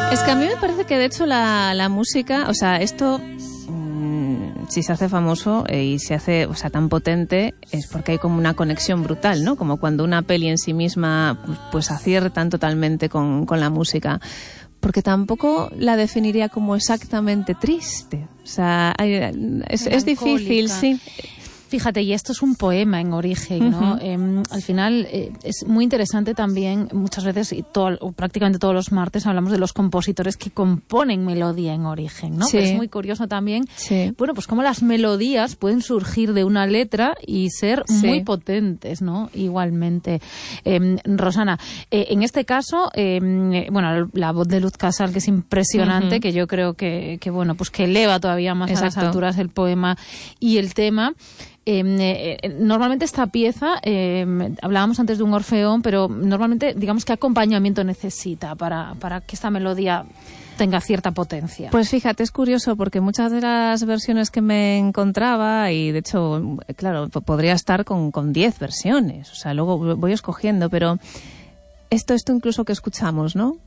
Es que a mí me parece que de hecho la música, o sea, esto si se hace famoso y se hace, o sea, tan potente, es porque hay como una conexión brutal, ¿no? Como cuando una peli en sí misma pues aciertan totalmente con la música. Porque tampoco la definiría como exactamente triste. O sea, es difícil, sí. Fíjate, y esto es un poema en origen, ¿no? Al final es muy interesante también, muchas veces, o prácticamente todos los martes, hablamos de los compositores que componen melodía en origen, ¿no? Sí. Pero es muy curioso también, sí. Bueno, pues cómo las melodías pueden surgir de una letra y ser muy potentes, ¿no? Igualmente. Rosana, en este caso, bueno, la voz de Luz Casal, que es impresionante, que yo creo que bueno, pues que eleva todavía más a las alturas el poema y el tema. Normalmente esta pieza, hablábamos antes de un orfeón, pero normalmente, digamos, ¿qué acompañamiento necesita para que esta melodía tenga cierta potencia? Pues fíjate, es curioso porque muchas de las versiones que me encontraba, y de hecho, claro, podría estar con 10 versiones, o sea, luego voy escogiendo, pero esto incluso que escuchamos, ¿no?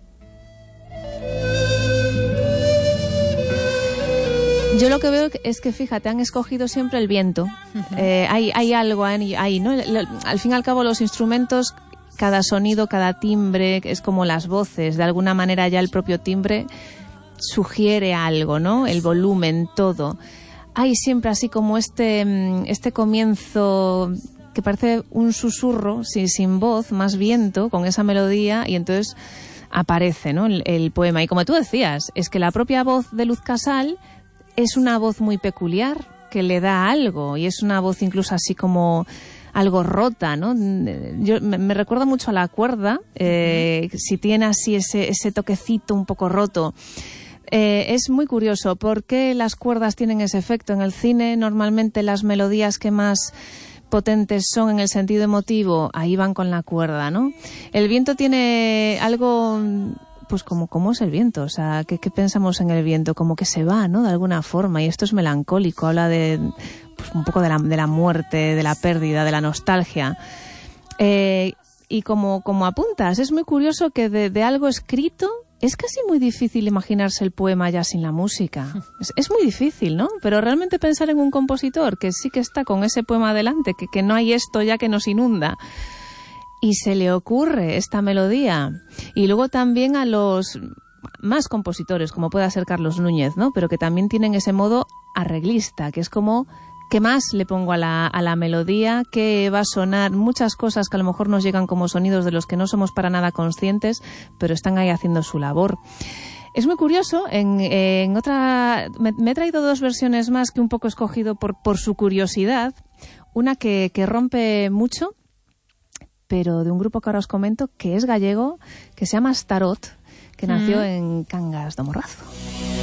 Yo lo que veo es que, fíjate, han escogido siempre el viento. Hay algo ahí, ¿no? Al fin y al cabo, los instrumentos, cada sonido, cada timbre, es como las voces. De alguna manera ya el propio timbre sugiere algo, ¿no? El volumen, todo. Hay siempre así como este comienzo que parece un susurro, sin voz, más viento, con esa melodía, y entonces aparece, ¿no? el poema. Y como tú decías, es que la propia voz de Luz Casal es una voz muy peculiar, que le da algo, y es una voz incluso así como algo rota, ¿no? Yo me recuerda mucho a la cuerda, si tiene así ese toquecito un poco roto. Es muy curioso, porque las cuerdas tienen ese efecto. En el cine, normalmente las melodías que más potentes son en el sentido emotivo, ahí van con la cuerda, ¿no? El viento tiene algo... Pues como es el viento, o sea, ¿qué pensamos en el viento? Como que se va, ¿no? De alguna forma, y esto es melancólico, habla de pues un poco de la muerte, de la pérdida, de la nostalgia. Y como apuntas, es muy curioso que de algo escrito es casi muy difícil imaginarse el poema ya sin la música. Es muy difícil, ¿no? Pero realmente pensar en un compositor que sí que está con ese poema delante, que no hay esto ya que nos inunda, y se le ocurre esta melodía. Y luego también a los más compositores, como pueda ser Carlos Núñez, ¿no? Pero que también tienen ese modo arreglista, que es como, ¿qué más le pongo a la melodía? ¿Qué va a sonar? Muchas cosas que a lo mejor nos llegan como sonidos de los que no somos para nada conscientes, pero están ahí haciendo su labor. Es muy curioso, en otra... Me he traído 2 versiones más que un poco he escogido por su curiosidad. Una que rompe mucho, pero de un grupo que ahora os comento, que es gallego, que se llama Starot, que nació en Cangas do Morrazo.